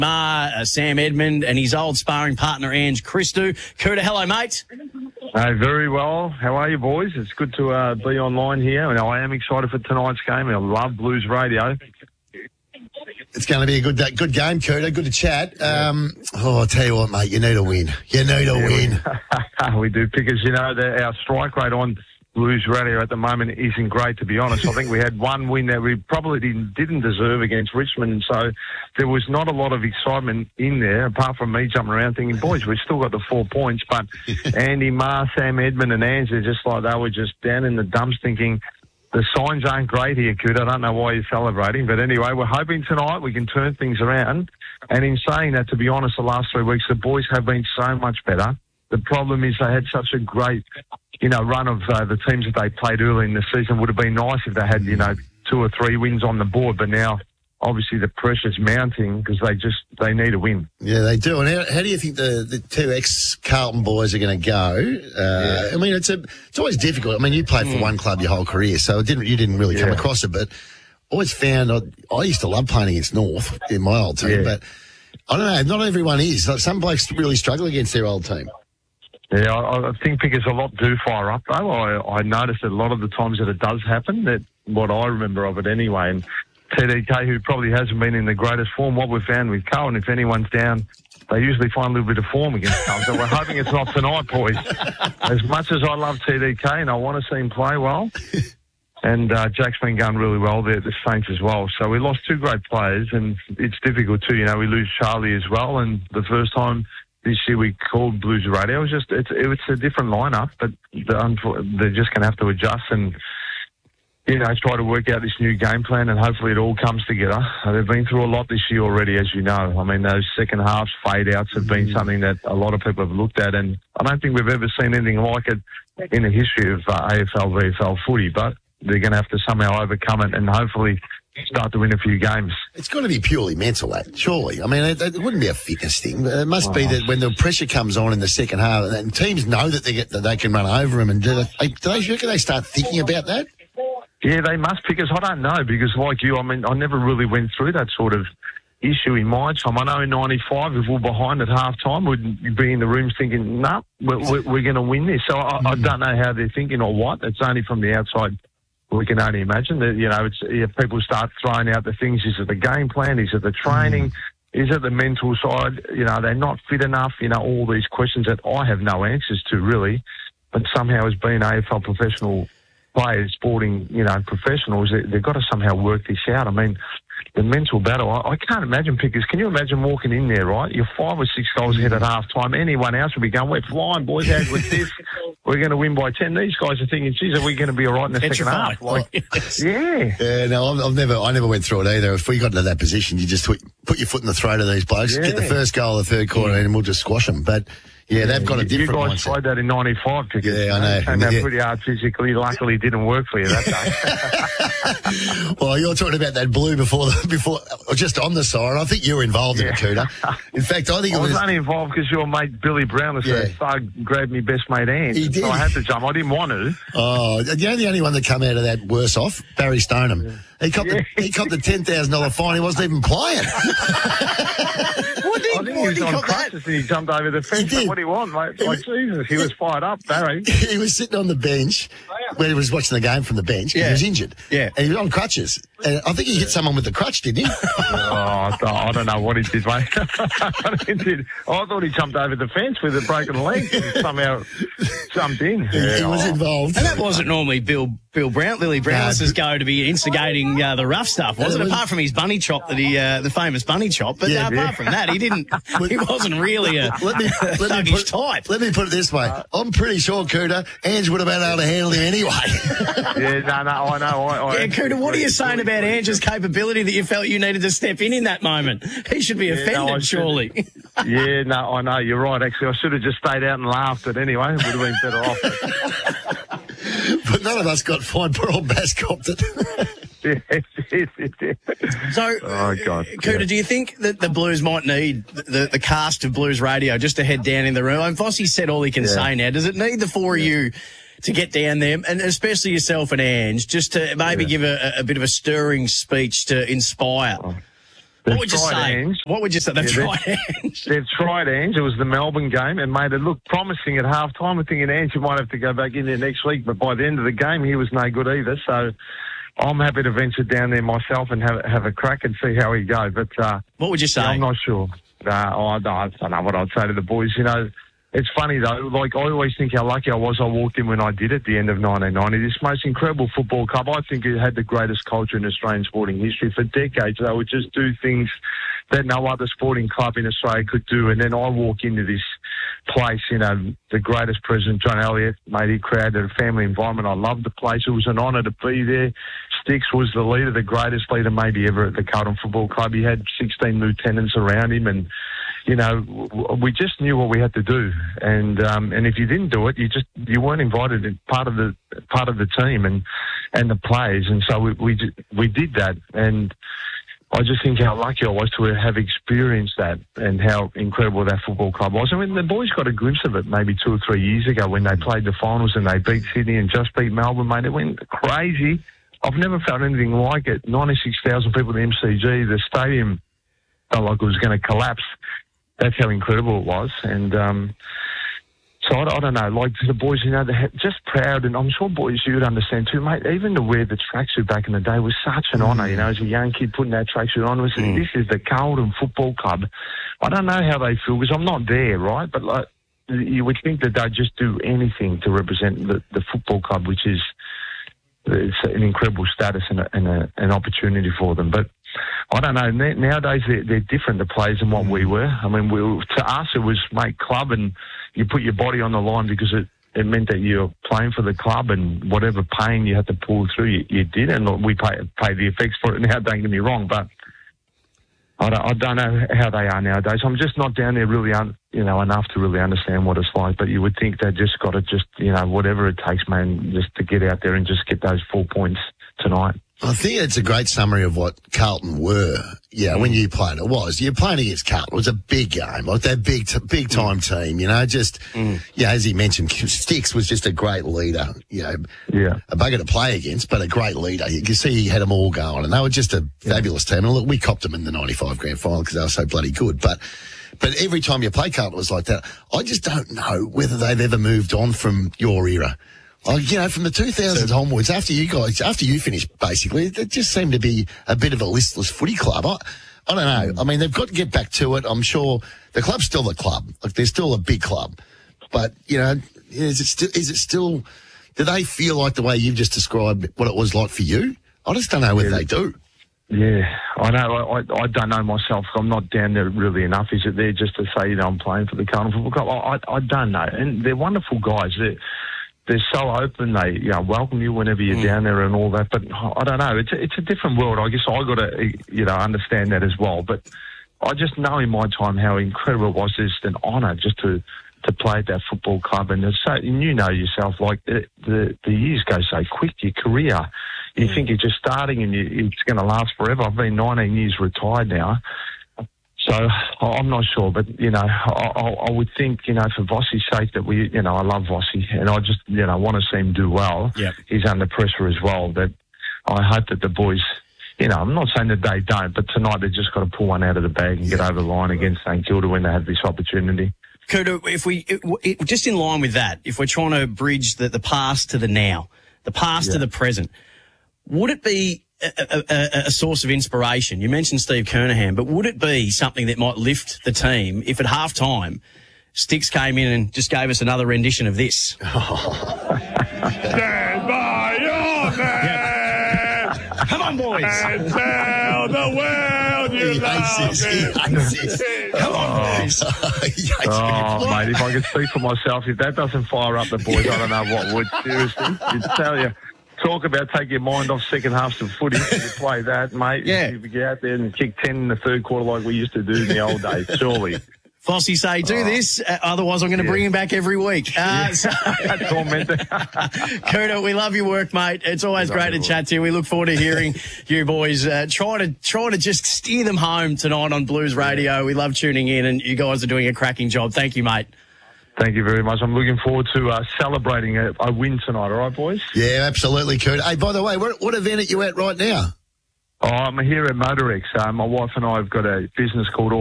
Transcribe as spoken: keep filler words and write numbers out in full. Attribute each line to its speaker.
Speaker 1: Ma, uh, Sam Edmund, and his old sparring partner, Ange Christou. Cooter, hello, mate.
Speaker 2: Uh, very well. How are you, boys? It's good to uh, be online here, and I am excited for tonight's game. I love Blues Radio.
Speaker 3: It's going to be a good good game, Cooter. Good to chat. Um, oh, I'll tell you what, mate, you need a win. You need a
Speaker 2: Yeah,
Speaker 3: win.
Speaker 2: We, we do, because, you know, the, our strike rate on Blues Radio at the moment isn't great, to be honest. I think we had one win that we probably didn't, didn't deserve against Richmond, so there was not a lot of excitement in there, apart from me jumping around thinking, boys, we've still got the four points, but Andy, Ma, Sam, Edmund and Ange, they're just like they were just down in the dumps thinking, the signs aren't great here, Coot. I don't know why you're celebrating, but anyway, we're hoping tonight we can turn things around, and in saying that, to be honest, the last three weeks, the boys have been so much better. The problem is they had such a great, you know, run of uh, the teams that they played early in the season. Would have been nice if they had, you know, two or three wins on the board. But now, obviously, the pressure's mounting because they just they need a win.
Speaker 3: Yeah, they do. And how, how do you think the, the two ex-Carlton boys are going to go? Uh, yeah. I mean, it's a it's always difficult. I mean, you played for mm. one club your whole career, so it didn't you didn't really yeah. come across it. But always found I, I used to love playing against North in my old team, yeah. but I don't know. Not everyone is. Like, some blokes really struggle against their old team.
Speaker 2: Yeah, I, I think because a lot do fire up, though. I, I noticed that a lot of the times that it does happen, that what I remember of it anyway. And T D K, who probably hasn't been in the greatest form, what we've found with Carlton, if anyone's down, they usually find a little bit of form against Carlton. So we're hoping it's not tonight, boys. As much as I love T D K and I want to see him play well, and uh, Jack's been going really well there at the Saints as well. So we lost two great players, and it's difficult too. You know, we lose Charlie as well, and the first time this year we called Blues Radio. It was just it's it's a different lineup, but they're just going to have to adjust and, you know, try to work out this new game plan, and hopefully it all comes together. They've been through a lot this year already, as you know. I mean, those second half fade outs have been something that a lot of people have looked at, and I don't think we've ever seen anything like it in the history of uh, A F L, V F L footy, but they're going to have to somehow overcome it and hopefully start to win a few games.
Speaker 3: It's got to be purely mental, that, surely. I mean, it, it wouldn't be a fitness thing. It must oh. be that when the pressure comes on in the second half, and teams know that they get that they can run over them, and do they, do they, do they start thinking about that?
Speaker 2: Yeah, they must, because I don't know, because like you, I mean, I never really went through that sort of issue in my time. I know in ninety-five, if we were behind at half-time, we'd be in the rooms thinking, no, nah, we're, we're, we're going to win this. So I, mm. I don't know how they're thinking or what. It's only from the outside. We can only imagine that, you know, it's, if people start throwing out the things, is it the game plan? Is it the training? Mm. Is it the mental side? You know, they're not fit enough? You know, all these questions that I have no answers to, really. But somehow, as being A F L professional players, sporting, you know, professionals, they, they've got to somehow work this out. I mean, the mental battle, I, I can't imagine, Pickers. Can you imagine walking in there, right? You're five or six goals ahead at half time. Anyone else would be going, we're flying, boys, out with this. We're going to win by ten. These guys are thinking, geez, are we going to be all right in the second half? Like, yeah.
Speaker 3: Yeah, no, I've, I've never, I never went through it either. If we got into that position, you just put, put your foot in the throat of these blokes, yeah. get the first goal of the third quarter, yeah. and we'll just squash them. But yeah, they've got a different
Speaker 2: You guys
Speaker 3: mindset.
Speaker 2: tried that in ninety-five, Pickers.
Speaker 3: Yeah, I know.
Speaker 2: Came out
Speaker 3: yeah.
Speaker 2: pretty hard physically. Luckily, it didn't work for you that day.
Speaker 3: Well, you're talking about that blue before, the, before, or just on the side. I think you were involved
Speaker 2: yeah.
Speaker 3: in it, Cooter. In fact, I think
Speaker 2: I
Speaker 3: it was...
Speaker 2: was only involved because your mate Billy Brown, the
Speaker 3: Yeah.
Speaker 2: thug, grabbed me best mate hand.
Speaker 3: He did.
Speaker 2: So I had to jump. I didn't want to.
Speaker 3: Oh, you know the only one that come out of that worse off? Barry Stoneham.
Speaker 2: Yeah.
Speaker 3: He copped
Speaker 2: Yeah.
Speaker 3: the, he copped the ten thousand dollars fine. He wasn't even playing.
Speaker 1: What did
Speaker 2: I think he was
Speaker 1: he
Speaker 2: on
Speaker 1: got
Speaker 2: crutches
Speaker 1: that?
Speaker 2: and he jumped over the fence.
Speaker 3: He did.
Speaker 2: What do you want, mate?
Speaker 3: He
Speaker 2: Like,
Speaker 3: was-
Speaker 2: Jesus, he was fired up, Barry.
Speaker 3: He was sitting on the bench when he was watching the game from the bench. 'Cause
Speaker 1: Yeah.
Speaker 3: He was injured.
Speaker 1: Yeah.
Speaker 3: And he was on crutches. And I think he hit someone with the crutch, didn't he?
Speaker 2: Oh, I don't- I don't know what he did, mate. he did. I thought he jumped over the fence with a broken leg and somehow jumped in.
Speaker 3: He, he was involved.
Speaker 1: And that wasn't normally Bill Bill Brown, Lily Brown's
Speaker 3: No,
Speaker 1: go to be instigating uh, the rough stuff, wasn't
Speaker 3: it?
Speaker 1: it?
Speaker 3: Was-
Speaker 1: Apart from his bunny chop that he, uh, the famous bunny chop, but
Speaker 3: Yeah,
Speaker 1: uh, apart
Speaker 3: yeah.
Speaker 1: from that, he didn't. He wasn't really a
Speaker 3: Let me, let, me
Speaker 1: thuggish
Speaker 3: put,
Speaker 1: type.
Speaker 3: let me put it this way. I'm pretty sure, Cooter, Ange would have been able to handle him anyway.
Speaker 2: Yeah, no, no, I know. I, I
Speaker 1: Yeah, Cooter, what are you saying about Ange's capability that you felt you needed to step in in that moment? He should be
Speaker 2: Yeah,
Speaker 1: offended,
Speaker 2: no, I should-
Speaker 1: surely.
Speaker 2: Yeah, no, I know. You're right, actually. I should have just stayed out and laughed, but anyway, it would have been better off.
Speaker 3: But none of us got fined. Poor old Bass copped it.
Speaker 2: Yes, yes, yes.
Speaker 1: So,
Speaker 2: Oh, God.
Speaker 1: Cooter,
Speaker 2: Yeah.
Speaker 1: do you think that the Blues might need the, the cast of Blues Radio just to head down in the room? I mean, Vossi said all he can
Speaker 2: Yeah.
Speaker 1: say now. Does it need the four of you to get down there, and especially yourself and Ange, just to maybe
Speaker 2: Yeah.
Speaker 1: give a, a bit of a stirring speech to inspire? What would you
Speaker 2: tried
Speaker 1: say?
Speaker 2: Ange.
Speaker 1: What would you say? They've
Speaker 2: Yeah,
Speaker 1: tried Ange.
Speaker 2: They've tried Ange. It was the Melbourne game and made it look promising at half time. I'm thinking Ange might have to go back in there next week, but by the end of the game, he was no good either. So I'm happy to venture down there myself and have, have a crack and see how he goes. But uh,
Speaker 1: What would you say?
Speaker 2: I'm not sure. Uh, I, I don't know what I'd say to the boys. You know, it's funny though. Like, I always think how lucky I was I walked in when I did at the end of nineteen ninety. This most incredible football club. I think it had the greatest culture in Australian sporting history. For decades, they would just do things that no other sporting club in Australia could do. And then I walk into this place, you know, the greatest president, John Elliott, mate, he created a family environment. I loved the place. It was an honour to be there. Sticks was the leader, the greatest leader maybe ever at the Carlton Football Club. He had sixteen lieutenants around him, and you know, we just knew what we had to do, and um, and if you didn't do it, you just you weren't invited in part of the part of the team and and the players, and so we we we did that, and I just think how lucky I was to have experienced that and how incredible that football club was. I mean, the boys got a glimpse of it maybe two or three years ago when they played the finals and they beat Sydney and just beat Melbourne, mate. It went crazy. I've never felt anything like it. ninety-six thousand people at the M C G, the stadium felt like it was going to collapse. That's how incredible it was. And um, so I, I don't know, like the boys, you know, they're just proud. And I'm sure boys, you would understand too, mate, even to wear the tracksuit back in the day was such an honour, you know, as a young kid putting that tracksuit on. Was, mm. This is the Carlton Football Club. I don't know how they feel because I'm not there, right? But like, you would think that they'd just do anything to represent the, the football club, which is it's an incredible status and, a, and a, an opportunity for them. But I don't know. Nowadays, they're, they're different, the players, than what we were. I mean, we were, to us, it was make club and you put your body on the line because it, it meant that you're playing for the club and whatever pain you had to pull through, you, you did. And we pay, pay the effects for it now, don't get me wrong. But I don't, I don't know how they are nowadays. I'm just not down there really, un, you know, enough to really understand what it's like. But you would think they just got to just, you know, whatever it takes, man, just to get out there and just get those four points tonight.
Speaker 3: I think it's a great summary of what Carlton were. Yeah, when you played, it was. You're playing against Carlton. It was a big game, like that big, t- big time mm. team. You know, just mm. yeah, as he mentioned, Sticks was just a great leader. You know,
Speaker 2: yeah,
Speaker 3: a bugger to play against, but a great leader. You can see he had them all going, and they were just a yeah. fabulous team. And look, we copped them in the ninety-five grand final because they were so bloody good. But but every time you play Carlton, it was like that. I just don't know whether they've ever moved on from your era. Oh, you know, from the two thousands so, onwards, after you guys, after you finished, basically, it just seemed to be a bit of a listless footy club. I, I don't know. I mean, they've got to get back to it. I'm sure the club's still the club. Like, they're still a big club. But, you know, is it still, is it still, do they feel like the way you've just described what it was like for you? I just don't know whether yeah. they do.
Speaker 2: Yeah, I know. I, I don't know myself. I'm not down there really enough. Is it there just to say, you know, I'm playing for the Carlton Football Club? I, I, I don't know. And they're wonderful guys. They're, They're so open. They, you know, welcome you whenever you're mm. down there and all that. But I don't know. It's a, it's a different world. I guess I got to, you know, understand that as well. But I just know in my time how incredible it was. It's an honour just to, to play at that football club. And, so, and you know yourself, like the, the the years go so quick. Your career, you mm. think you're just starting and you, it's going to last forever. I've been nineteen years retired now. So I'm not sure, but, you know, I, I, I would think, you know, for Vossi's sake that we, you know, I love Vossi and I just, you know, want to see him do well.
Speaker 1: Yep.
Speaker 2: He's under pressure as well. That I hope that the boys, you know, I'm not saying that they don't, but tonight they've just got to pull one out of the bag and get over the line against St Kilda when they have this opportunity.
Speaker 1: Kudu, if we, it, it, just in line with that, if we're trying to bridge the, the past to the now, the past yeah. to the present, would it be A, a, a source of inspiration? You mentioned Steve Kernahan, but would it be something that might lift the team if at half time Sticks came in and just gave us another rendition of this?
Speaker 4: Stand by your man!
Speaker 1: Yep. Come on, boys!
Speaker 4: And tell the world you
Speaker 3: he
Speaker 4: love
Speaker 3: hates
Speaker 4: him!
Speaker 3: He hates this.
Speaker 1: Come on, boys!
Speaker 2: Oh, mate, if I could speak for myself, if that doesn't fire up the boys, I don't know what would. Seriously, you'd tell you. Talk about take your mind off second halves of footy. You play that, mate.
Speaker 1: Yeah.
Speaker 2: You get out there and kick ten in the third quarter like we used to do in the old days, surely.
Speaker 1: Fossey say, do oh. this, uh, otherwise I'm going to yeah. bring him back every week. Uh,
Speaker 2: yeah. so, Tormentor.
Speaker 1: Kudu, we love your work, mate. It's always great to work. chat to you. We look forward to hearing you boys uh, try to try to just steer them home tonight on Blues Radio. Yeah. We love tuning in, and you guys are doing a cracking job. Thank you, mate.
Speaker 2: Thank you very much. I'm looking forward to uh, celebrating a, a win tonight. All right, boys?
Speaker 3: Yeah, absolutely, Kudu. Hey, by the way, what, what event are you at right now?
Speaker 2: Oh, I'm here at Motorex. Uh, my wife and I have got a business called